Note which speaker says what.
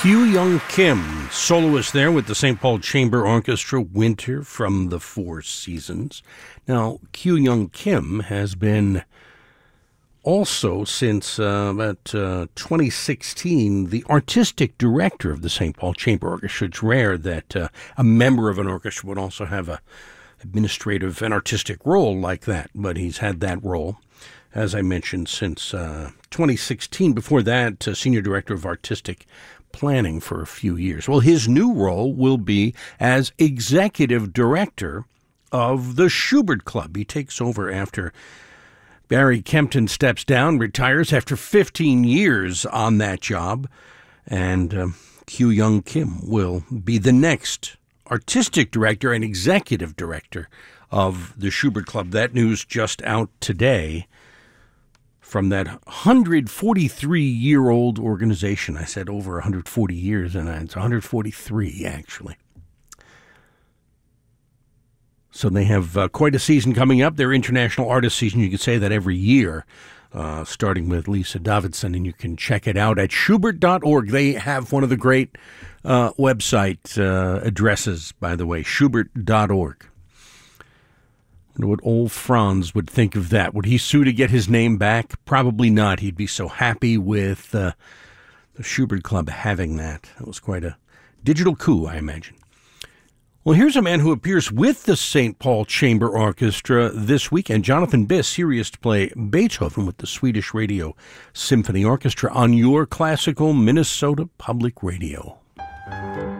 Speaker 1: Kyu Young Kim, soloist there with the St. Paul Chamber Orchestra, Winter from the Four Seasons. Now, Kyu Young Kim has been also, since about 2016, the artistic director of the St. Paul Chamber Orchestra. It's rare that a member of an orchestra would also have a administrative and artistic role like that, but he's had that role, as I mentioned, since 2016. Before that, senior director of artistic planning for a few years. Well, his new role will be as executive director of the Schubert Club. He takes over after Barry Kempton steps down, retires after 15 years on that job, and Kyu Young Kim will be the next artistic director and executive director of the Schubert Club. That news just out today from that 143-year-old organization. I said over 140 years, and it's 143, actually. So they have quite a season coming up. Their international artist season, you could say that every year, starting with Lisa Davidson, and you can check it out at Schubert.org. They have one of the great website addresses, by the way, Schubert.org. I wonder what old Franz would think of that. Would he sue to get his name back? Probably not. He'd be so happy with the Schubert Club having that. That was quite a digital coup, I imagine. Well, here's a man who appears with the St. Paul Chamber Orchestra this weekend. Jonathan Biss, serious to play Beethoven with the Swedish Radio Symphony Orchestra on your classical Minnesota Public Radio.